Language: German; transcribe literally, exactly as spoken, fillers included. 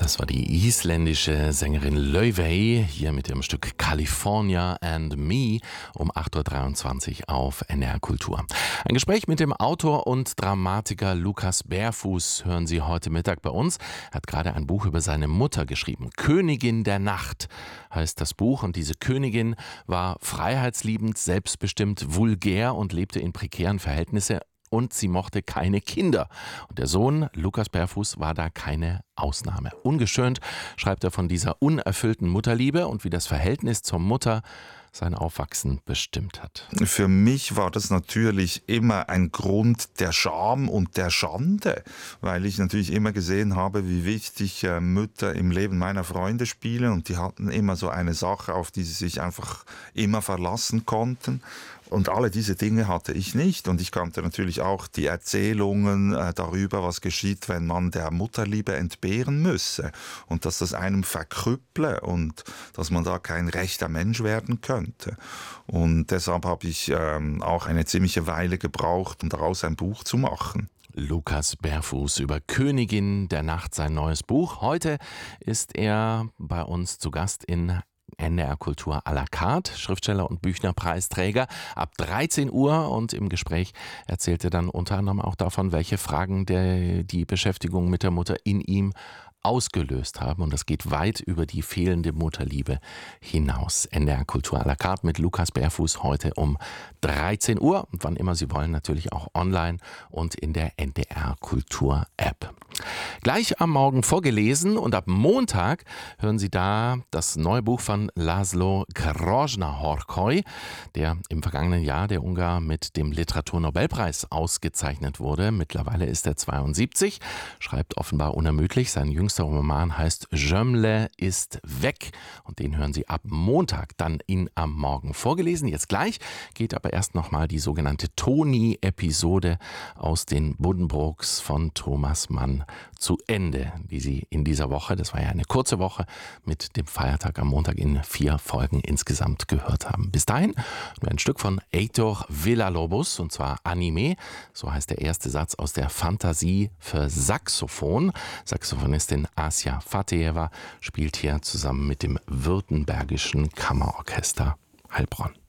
Das war die isländische Sängerin Laufey hier mit ihrem Stück California and Me um acht Uhr dreiundzwanzig auf N D R Kultur. Ein Gespräch mit dem Autor und Dramatiker Lukas Berfuß hören Sie heute Mittag bei uns. Er hat gerade ein Buch über seine Mutter geschrieben. Königin der Nacht heißt das Buch, und diese Königin war freiheitsliebend, selbstbestimmt, vulgär und lebte in prekären Verhältnissen. Und sie mochte keine Kinder. Und der Sohn Lukas Berfuß war da keine Ausnahme. Ungeschönt schreibt er von dieser unerfüllten Mutterliebe und wie das Verhältnis zur Mutter sein Aufwachsen bestimmt hat. Für mich war das natürlich immer ein Grund der Scham und der Schande, weil ich natürlich immer gesehen habe, wie wichtig Mütter im Leben meiner Freunde spielen, und die hatten immer so eine Sache, auf die sie sich einfach immer verlassen konnten. Und alle diese Dinge hatte ich nicht, und ich kannte natürlich auch die Erzählungen äh, darüber, was geschieht, wenn man der Mutterliebe entbehren müsse und dass das einem verkrüpple und dass man da kein rechter Mensch werden könnte. Und deshalb habe ich ähm, auch eine ziemliche Weile gebraucht, um daraus ein Buch zu machen. Lukas Berfuß über Königin der Nacht, sein neues Buch. Heute ist er bei uns zu Gast in N D R Kultur à la carte, Schriftsteller und Büchnerpreisträger, ab dreizehn Uhr, und im Gespräch erzählt er dann unter anderem auch davon, welche Fragen der, die Beschäftigung mit der Mutter in ihm ausgelöst haben, und das geht weit über die fehlende Mutterliebe hinaus. N D R Kultur à la carte mit Lukas Berfuß heute um dreizehn Uhr, und wann immer Sie wollen, natürlich auch online und in der N D R Kultur App. Gleich am Morgen vorgelesen, und ab Montag hören Sie da das neue Buch von László Krosna-Horkoy, der im vergangenen Jahr der Ungar mit dem Literaturnobelpreis ausgezeichnet wurde. Mittlerweile ist er zweiundsiebzig, schreibt offenbar unermüdlich. Sein jüngster Roman heißt Gömle ist weg, und den hören Sie ab Montag dann in Am Morgen vorgelesen. Jetzt gleich geht aber erst nochmal die sogenannte Toni-Episode aus den Buddenbrooks von Thomas Mann zu Ende, die Sie in dieser Woche, das war ja eine kurze Woche, mit dem Feiertag am Montag in vier Folgen insgesamt gehört haben. Bis dahin nur ein Stück von Heitor Villa-Lobos, und zwar Anime, so heißt der erste Satz aus der Fantasie für Saxophon. Saxophonistin Asia Fateheva spielt hier zusammen mit dem Württembergischen Kammerorchester Heilbronn.